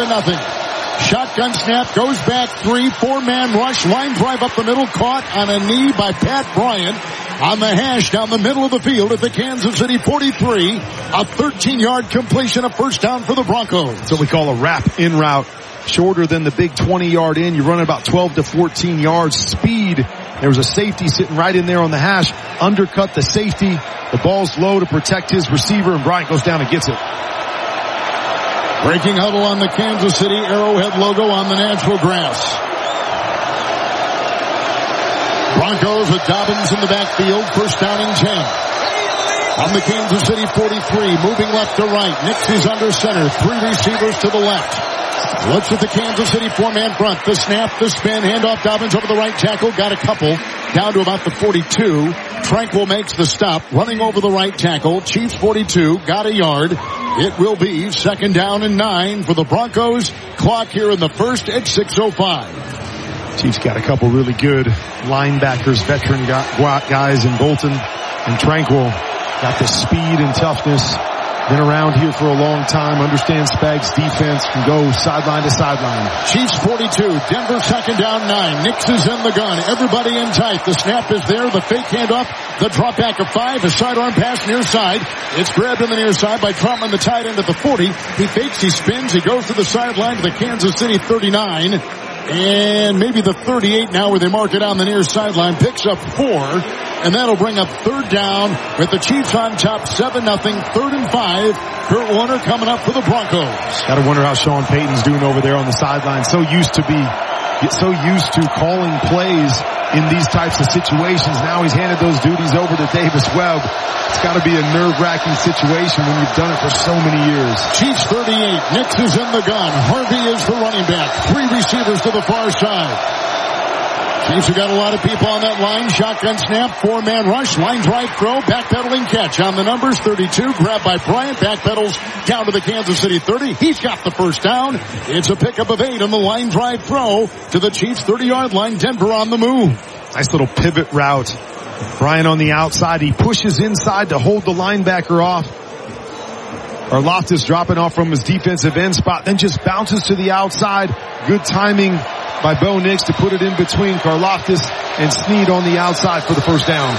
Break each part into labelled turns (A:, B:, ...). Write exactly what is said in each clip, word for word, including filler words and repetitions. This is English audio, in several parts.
A: seven nothing. Shotgun snap, goes back three, four-man rush, line drive up the middle, caught on a knee by Pat Bryant on the hash down the middle of the field at the Kansas City forty-three. A thirteen-yard completion, a first down for the Broncos.
B: That's what we call a wrap in route. Shorter than the big twenty-yard in. You're running about twelve to fourteen yards. Speed. There was a safety sitting right in there on the hash. Undercut the safety. The ball's low to protect his receiver, and Bryant goes down and gets it.
A: Breaking huddle on the Kansas City Arrowhead logo on the natural grass. Broncos with Dobbins in the backfield. First down and ten. On the Kansas City forty-three, moving left to right. Nix is under center. Three receivers to the left. Looks at the Kansas City four-man front. The snap, the spin, handoff. Dobbins over the right tackle. Got a couple. Down to about the forty-two. Tranquil makes the stop. Running over the right tackle. Chiefs forty-two. Got a yard. It will be second down and nine for the Broncos. Clock here in the first at six oh five.
B: Chiefs got a couple really good linebackers, veteran guys in Bolton and Tranquil. Got the speed and toughness. Been around here for a long time. Understands Spags' defense. Can go sideline to sideline.
A: Chiefs forty-two. Denver second down nine. Nix is in the gun. Everybody in tight. The snap is there. The fake handoff. The drop back of five. A sidearm pass near side. It's grabbed on the near side by Trotman, the tight end at the forty. He fakes. He spins. He goes to the sideline to the Kansas City thirty-nine. And maybe the thirty-eight now where they mark it on the near sideline. Picks up four. And that'll bring up third down with the Chiefs on top, seven nothing, third and five. Kurt Warner coming up for the Broncos.
B: Gotta wonder how Sean Payton's doing over there on the sideline. So used to be, so used to calling plays in these types of situations. Now he's handed those duties over to Davis Webb. It's gotta be a nerve-wracking situation when you've done it for so many years.
A: Chiefs thirty-eight, Nix is in the gun. Harvey is the running back. Three receivers to the far side. Chiefs have got a lot of people on that line. Shotgun snap, four-man rush, line drive throw, backpedaling catch on the numbers. thirty-two, grabbed by Bryant, backpedals down to the Kansas City thirty. He's got the first down. It's a pickup of eight on the line drive throw to the Chiefs thirty-yard line. Denver on the move.
B: Nice little pivot route. Bryant on the outside. He pushes inside to hold the linebacker off. Karlaftis dropping off from his defensive end spot, then just bounces to the outside. Good timing by Bo Nix to put it in between Karlaftis and Snead on the outside for the first down.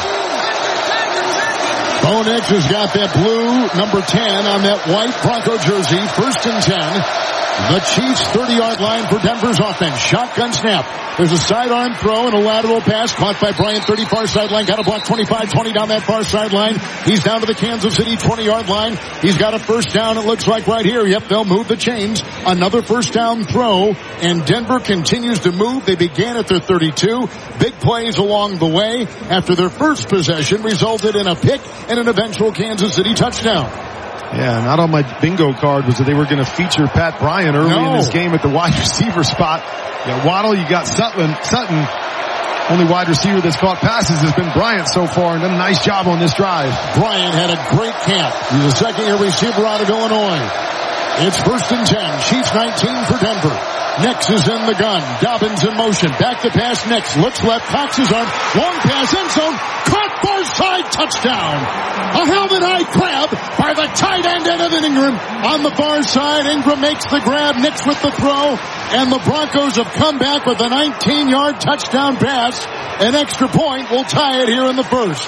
A: Bo Nix has got that blue number ten on that white Bronco jersey. First and ten. The Chiefs thirty-yard line for Denver's offense. Shotgun snap. There's a sidearm throw and a lateral pass caught by Bryant, thirty far sideline. Got a block twenty-five twenty down that far sideline. He's down to the Kansas City twenty-yard line. He's got a first down, it looks like right here. Yep, they'll move the chains. Another first down throw, and Denver continues to move. They began at their thirty-two. Big plays along the way after their first possession resulted in a pick and an eventual Kansas City touchdown.
B: Yeah, not on my bingo card was that they were going to feature Pat Bryant early
A: no.
B: in this game at the wide receiver spot. Yeah, Waddle, you got Sutton. Sutton, only wide receiver that's caught passes has been Bryant so far, and done a nice job on this drive.
A: Bryant had a great camp. He's a second-year receiver out of Illinois. It's first and ten. Chiefs nineteen for Denver. Nix is in the gun. Dobbins in motion. Back to pass. Nix looks left. Cocks his arm. Long pass. End zone. Caught far side. Touchdown. A helmet high grab by the tight end Evan Ingram. On the far side, Ingram makes the grab. Nix with the throw. And the Broncos have come back with a nineteen-yard touchdown pass. An extra point will tie it here in the first.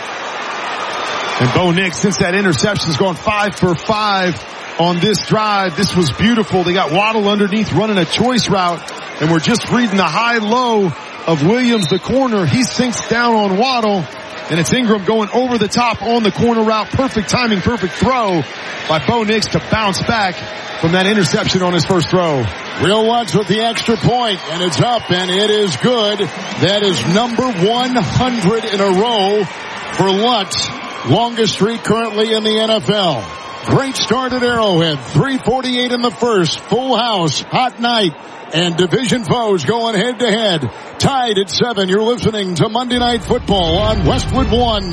B: And Bo Nix, since that interception, has gone five for five on this drive. This was beautiful. They got Waddle underneath running a choice route, and we're just reading the high-low of Williams, the corner. He sinks down on Waddle, and it's Ingram going over the top on the corner route. Perfect timing, perfect throw by Bo Nix to bounce back from that interception on his first throw.
A: Real Lutz with the extra point, and it's up, and it is good. That is number one hundred in a row for Lutz. Longest streak currently in the N F L. Great start at Arrowhead. three forty-eight in the first. Full house. Hot night. And division foes going head to head. Tied at seven. You're listening to Monday Night Football on Westwood One.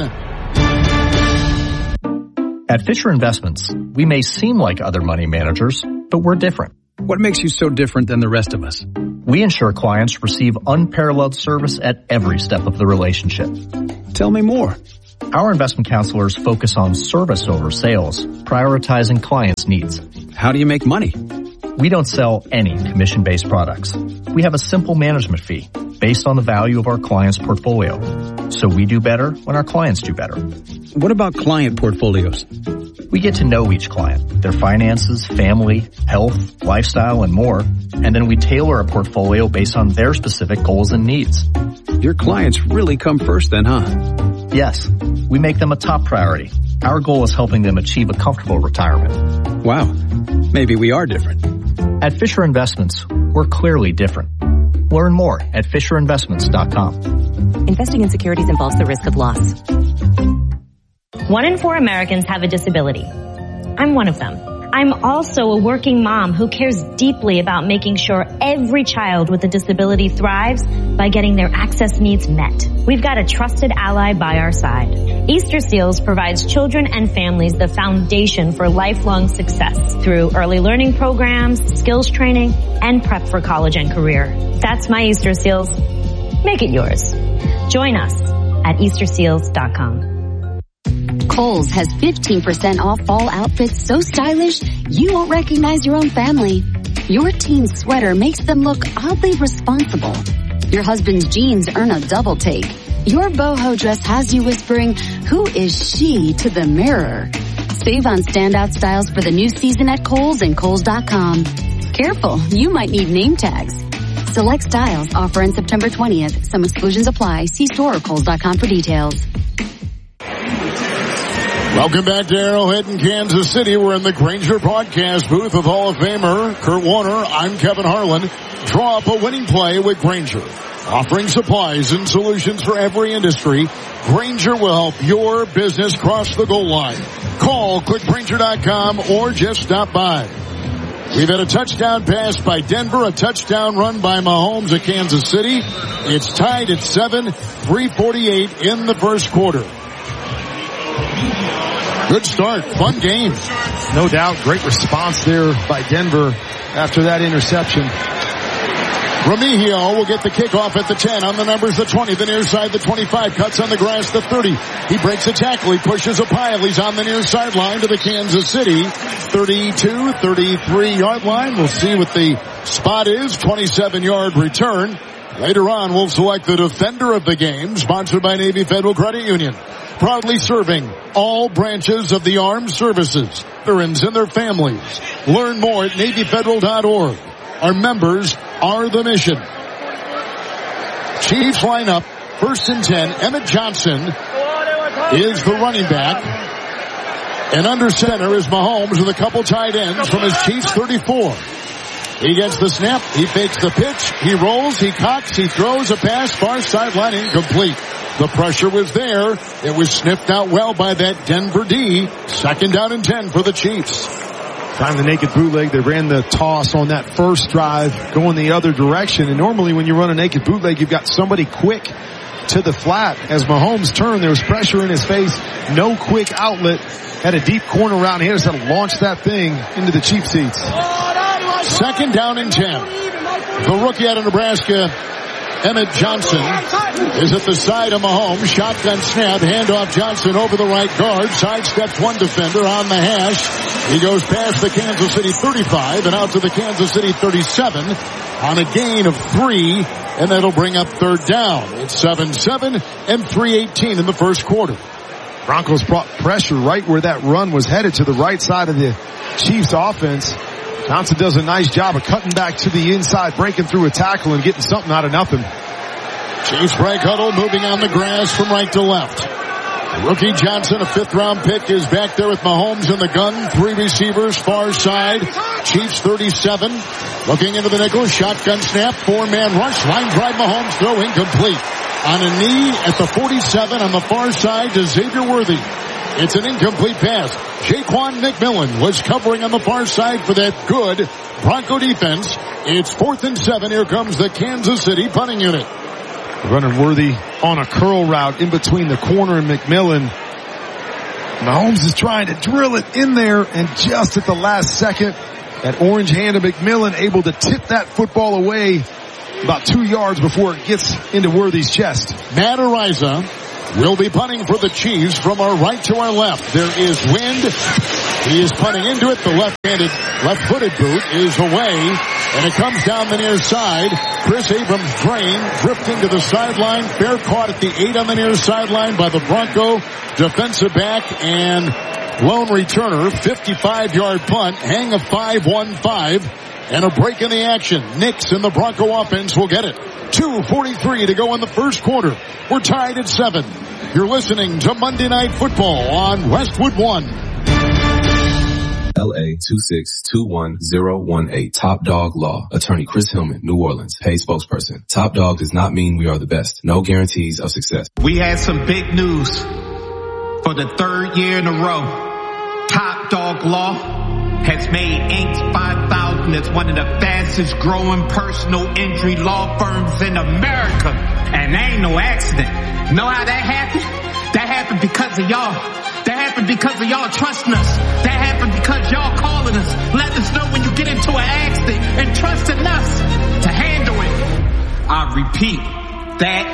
C: At Fisher Investments, we may seem like other money managers, but we're different.
D: What makes you so different than the rest of us?
C: We ensure clients receive unparalleled service at every step of the relationship.
D: Tell me more.
C: Our investment counselors focus on service over sales, prioritizing clients' needs.
D: How do you make money?
C: We don't sell any commission-based products. We have a simple management fee based on the value of our client's portfolio. So we do better when our clients do better.
D: What about client portfolios?
C: We get to know each client, their finances, family, health, lifestyle, and more, and then we tailor a portfolio based on their specific goals and needs.
D: Your clients really come first then, huh?
C: Yes, we make them a top priority. Our goal is helping them achieve a comfortable retirement.
D: Wow, maybe we are different.
C: At Fisher Investments, we're clearly different. Learn more at fisher investments dot com.
E: Investing in securities involves the risk of loss. One in four Americans have a disability. I'm one of them. I'm also a working mom who cares deeply about making sure every child with a disability thrives by getting their access needs met. We've got a trusted ally by our side. Easter Seals provides children and families the foundation for lifelong success through early learning programs, skills training, and prep for college and career. That's my Easter Seals. Make it yours. Join us at easter seals dot com.
F: Kohl's has fifteen percent off fall outfits so stylish you won't recognize your own family. Your teen's sweater makes them look oddly responsible. Your husband's jeans earn a double take. Your boho dress has you whispering, "Who is she?" to the mirror. Save on standout styles for the new season at Kohl's and Kohl's dot com. Careful, you might need name tags. Select styles offer on September twentieth. Some exclusions apply. See store or Kohl's dot com for details.
A: Welcome back to Arrowhead in Kansas City. We're in the Grainger broadcast booth with Hall of Famer Kurt Warner. I'm Kevin Harlan. Draw up a winning play with Grainger. Offering supplies and solutions for every industry, Grainger will help your business cross the goal line. Call click grainger dot com or just stop by. We've had a touchdown pass by Denver, a touchdown run by Mahomes at Kansas City. It's tied at seven, three forty-eight in the first quarter. Good start. Fun game.
B: No doubt. Great response there by Denver after that interception.
A: Remigio will get the kickoff at the ten. On the numbers, the twenty, the near side, the twenty-five. Cuts on the grass, the thirty. He breaks a tackle. He pushes a pile. He's on the near sideline to the Kansas City thirty-two, thirty-three yard line. We'll see what the spot is. twenty-seven yard return. Later on, we'll select the defender of the game, sponsored by Navy Federal Credit Union. Proudly serving all branches of the armed services, veterans and their families. Learn more at navy federal dot org. Our members are the mission. Chiefs lineup, first and ten. Emmett Johnson is the running back. And under center is Mahomes with a couple tight ends from his Chiefs thirty-four. He gets the snap. He fakes the pitch. He rolls. He cocks. He throws a pass. Far sideline incomplete. The pressure was there. It was sniffed out well by that Denver D. Second down and ten for the Chiefs.
B: Trying the naked bootleg. They ran the toss on that first drive going the other direction. And normally when you run a naked bootleg, you've got somebody quick to the flat. As Mahomes turned, there was pressure in his face. No quick outlet. Had a deep corner route. He just had to launch that thing into the Chiefs seats.
A: Second down and ten. The rookie out of Nebraska, Emmett Johnson, is at the side of Mahomes. Shotgun snap, handoff Johnson over the right guard. Sidesteps one defender on the hash. He goes past the Kansas City thirty-five and out to the Kansas City thirty-seven on a gain of three, and that'll bring up third down. It's seven seven and three eighteen in the first quarter.
B: Broncos brought pressure right where that run was headed to the right side of the Chiefs offense. Johnson does a nice job of cutting back to the inside, breaking through a tackle and getting something out of nothing.
A: Chiefs break huddle, moving on the grass from right to left. Rookie Johnson, a fifth round pick, is back there with Mahomes in the gun. Three receivers, far side. Chiefs thirty-seven. Looking into the nickel, shotgun snap, four man rush, line drive, Mahomes throw incomplete. On a knee at the forty-seven on the far side to Xavier Worthy. It's an incomplete pass. Jaquan McMillan was covering on the far side for that good Bronco defense. It's fourth and seven. Here comes the Kansas City punting unit.
B: Running Worthy on a curl route in between the corner and McMillan. Mahomes is trying to drill it in there, and just at the last second, that orange hand of McMillan able to tip that football away about two yards before it gets into Worthy's chest.
A: Matt Ariza will be punting for the Chiefs from our right to our left. There is wind He is punting into it. The left-handed, left-footed boot is away, and it comes down the near side. Chris Abrams-Drain drifting to the sideline. Fair caught at the eight on the near sideline by the Bronco defensive back and lone returner. fifty-five yard punt. Hang of five one five. And a break in the action. Nix and the Bronco offense will get it. two forty-three to go in the first quarter. We're tied at seven. You're listening to Monday Night Football on Westwood One.
G: L A two six two one zero one eight. Top Dog Law. Attorney Chris Hillman, New Orleans. Paid spokesperson. Top Dog does not mean we are the best. No guarantees of success.
H: We had some big news for the third year in a row. Top Dog Law has made Inc five thousand as one of the fastest growing personal injury law firms in America. And that ain't no accident. Know how that happened? That happened because of y'all. That happened because of y'all trusting us. That happened because y'all calling us, letting us know when you get into an accident and trusting us to handle it. I repeat, that